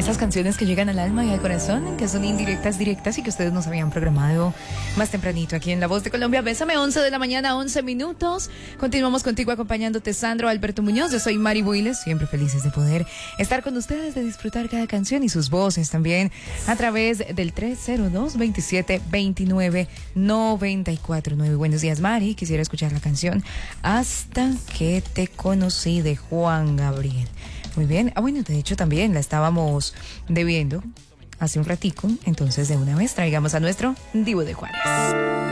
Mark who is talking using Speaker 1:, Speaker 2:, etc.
Speaker 1: Esas canciones que llegan al alma y al corazón, que son indirectas, directas y que ustedes nos habían programado más tempranito aquí en La Voz de Colombia. Bésame, 11 de la mañana, 11 minutos. Continuamos contigo acompañándote, Sandro Alberto Muñoz. Yo soy Mari Builes, siempre felices de poder estar con ustedes, de disfrutar cada canción y sus voces también a través del 302-27-29-94-9. Buenos días, Mari. Quisiera escuchar la canción Hasta que te conocí de Juan Gabriel. Muy bien. Bueno, de hecho también la estábamos debiendo hace un ratico. Entonces de una vez traigamos a nuestro Divo de Juárez.